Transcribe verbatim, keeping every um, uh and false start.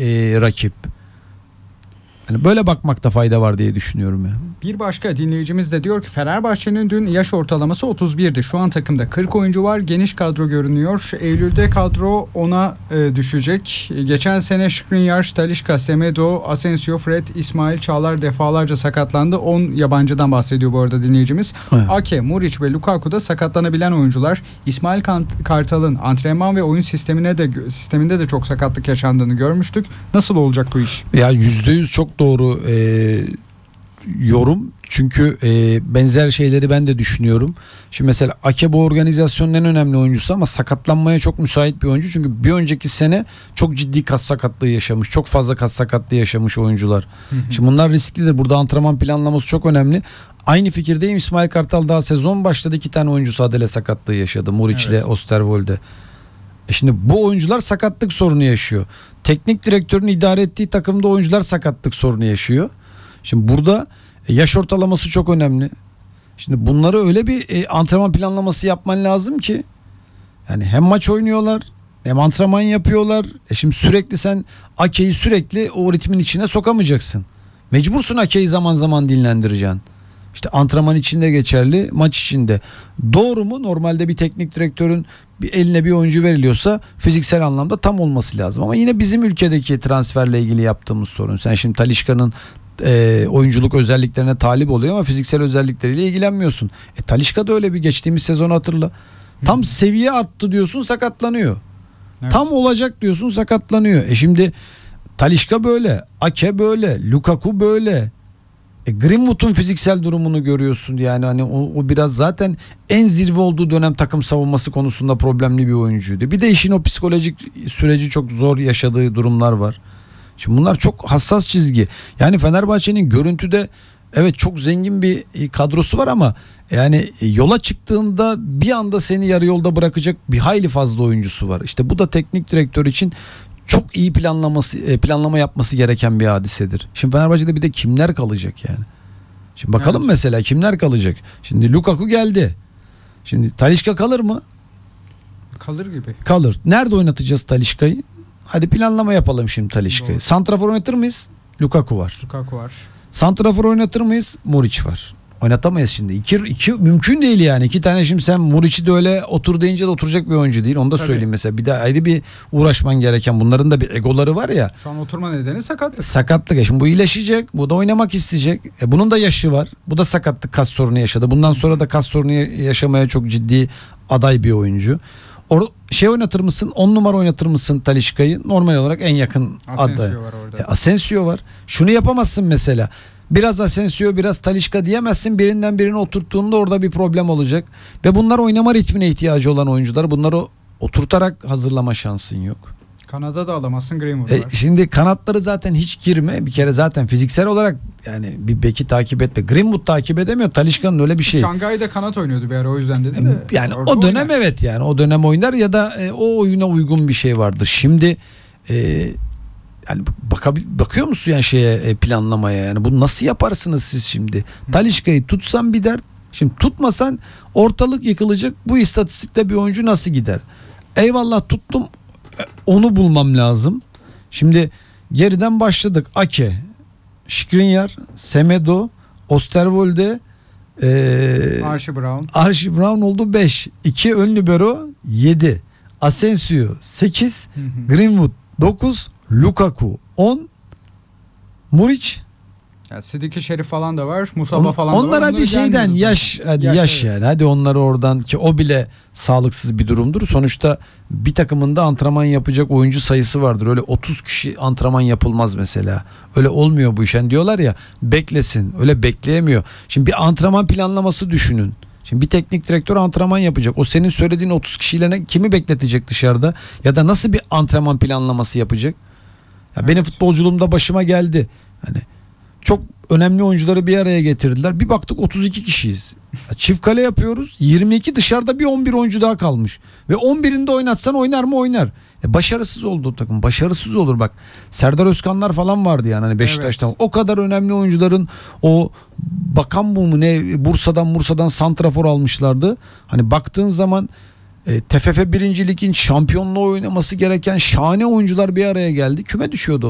e, rakip. Yani böyle bakmakta fayda var diye düşünüyorum ya. Bir başka dinleyicimiz de diyor ki Fenerbahçe'nin dün yaş ortalaması otuz birdi. Şu an takımda kırk oyuncu var. Geniş kadro görünüyor. Eylül'de kadro ona e, düşecek. Geçen sene Skriniar, Talisca, Semedo, Asensio, Fred, İsmail Çağlar defalarca sakatlandı. on yabancıdan bahsediyor bu arada dinleyicimiz. Evet. Ake, Muriç ve Lukaku da sakatlanabilen oyuncular. İsmail Kartal'ın antrenman ve oyun sistemine de sisteminde de çok sakatlık yaşandığını görmüştük. Nasıl olacak bu iş? Ya yüzde yüz çok doğru e, yorum. Çünkü e, benzer şeyleri ben de düşünüyorum. Şimdi mesela Ake bu organizasyonun en önemli oyuncusu ama sakatlanmaya çok müsait bir oyuncu. Çünkü bir önceki sene çok ciddi kas sakatlığı yaşamış. Çok fazla kas sakatlığı yaşamış oyuncular. Hı hı. Şimdi bunlar risklidir. Burada antrenman planlaması çok önemli. Aynı fikirdeyim. İsmail Kartal daha sezon başladı. iki tane oyuncu adele sakatlığı yaşadı. Muriç ile evet. Osterwolde. E şimdi bu oyuncular sakatlık sorunu yaşıyor. Teknik direktörün idare ettiği takımda oyuncular sakatlık sorunu yaşıyor. Şimdi burada yaş ortalaması çok önemli. Şimdi bunları öyle bir e, antrenman planlaması yapman lazım ki yani hem maç oynuyorlar hem antrenman yapıyorlar. E şimdi sürekli sen Ake'yi sürekli o ritmin içine sokamayacaksın. Mecbursun Ake'yi zaman zaman dinlendireceksin. İşte antrenman içinde geçerli, maç içinde. Doğru mu? Normalde bir teknik direktörün bir eline bir oyuncu veriliyorsa fiziksel anlamda tam olması lazım. Ama yine bizim ülkedeki transferle ilgili yaptığımız sorun. Sen şimdi Talisca'nın e, oyunculuk özelliklerine talip oluyor ama fiziksel özellikleriyle ilgilenmiyorsun. E Talisca da öyle bir geçtiğimiz sezonu hatırla. Tam Hı. seviye attı diyorsun sakatlanıyor. Evet. Tam olacak diyorsun sakatlanıyor. E şimdi Talisca böyle, Ake böyle, Lukaku böyle. E Greenwood'un fiziksel durumunu görüyorsun yani hani o, o biraz zaten en zirve olduğu dönem takım savunması konusunda problemli bir oyuncuydu. Bir de işin o psikolojik süreci çok zor yaşadığı durumlar var. Şimdi bunlar çok hassas çizgi. Yani Fenerbahçe'nin görüntüde evet çok zengin bir kadrosu var ama yani yola çıktığında bir anda seni yarı yolda bırakacak bir hayli fazla oyuncusu var. İşte bu da teknik direktör için çok iyi planlaması planlama yapması gereken bir hadisedir. Şimdi Fenerbahçe'de bir de kimler kalacak yani? Şimdi bakalım evet. Mesela kimler kalacak? Şimdi Lukaku geldi. Şimdi Talisca kalır mı? Kalır gibi. Kalır. Nerede oynatacağız Talisca'yı? Hadi planlama yapalım şimdi Talisca'yı. Santrafor oynatır mıyız? Lukaku var. Lukaku var. Santrafor oynatır mıyız? Muriç var. Oynatamayız şimdi. İki, iki mümkün değil yani. İki tane şimdi sen Muriç'i de öyle otur deyince de oturacak bir oyuncu değil. Onu da Tabii. söyleyeyim mesela. Bir de ayrı bir uğraşman gereken. Bunların da bir egoları var ya. Şu an oturma nedeni sakatlık. Sakatlık. Şimdi bu iyileşecek. Bu da oynamak isteyecek. E bunun da yaşı var. Bu da sakatlık, kas sorunu yaşadı. Bundan sonra da kas sorunu yaşamaya çok ciddi aday bir oyuncu. O şey oynatır mısın? on numara oynatır mısın Talisca'yı? Normal olarak en yakın Asensio aday. var orada. E, Asensio var. Şunu yapamazsın mesela. Biraz Asensio, biraz Talisca diyemezsin. Birinden birini oturttuğunda orada bir problem olacak. Ve bunlar oynama ritmine ihtiyacı olan oyuncular. Bunları oturtarak hazırlama şansın yok. Kanada da alamazsın, Greenwood e, var. Şimdi kanatları zaten hiç girme. Bir kere zaten fiziksel olarak yani bir beki takip etme. Greenwood takip edemiyor. Talisca'nın öyle bir şey. Şangay'da kanat oynuyordu bir ara, o yüzden dedi de. Yani o dönem oynar. Evet yani o dönem oynar ya da e, o oyuna uygun bir şey vardır. Şimdi e, yani bakabil, bakıyor musun yani şeye e, planlamaya yani bunu nasıl yaparsınız siz şimdi? Talisca'yı tutsan bir dert. Şimdi tutmasan ortalık yıkılacak. Bu istatistikte bir oyuncu nasıl gider? Eyvallah tuttum. Onu bulmam lazım. Şimdi geriden başladık. Ake, Skriniar, Semedo, Osterwolde, ee, Archie Brown. Archie Brown oldu beş. iki ön libero yedi. Asensio sekiz. Hı hı. Greenwood dokuz. Lukaku on. Muriç. Ya Sidiki Şerif falan da var. Musaba On, falan onlar da var. Onlar hadi şeyden yaş hadi yaş, yaş evet. yani. Hadi onları oradan ki o bile sağlıksız bir durumdur. Sonuçta bir takımında antrenman yapacak oyuncu sayısı vardır. Öyle otuz kişi antrenman yapılmaz mesela. Öyle olmuyor bu iş. Yani diyorlar ya beklesin. Öyle bekleyemiyor. Şimdi bir antrenman planlaması düşünün. Şimdi bir teknik direktör antrenman yapacak. O senin söylediğin otuz kişiyle ne, kimi bekletecek dışarıda? Ya da nasıl bir antrenman planlaması yapacak? Ya evet. Benim futbolculuğumda başıma geldi. Hani çok önemli oyuncuları bir araya getirdiler. Bir baktık otuz iki kişiyiz. Çift kale yapıyoruz. yirmi iki dışarıda bir on bir oyuncu daha kalmış. Ve on birinde oynatsan oynar mı? Oynar. E başarısız oldu o takım. Başarısız olur bak. Serdar Özkanlar falan vardı yani hani Beşiktaş'tan. Evet. O kadar önemli oyuncuların o bakan bu mu ne Bursa'dan Bursa'dan santrafor almışlardı. Hani baktığın zaman e, T F F birinci Lig'in şampiyonluğu oynaması gereken şahane oyuncular bir araya geldi. Küme düşüyordu.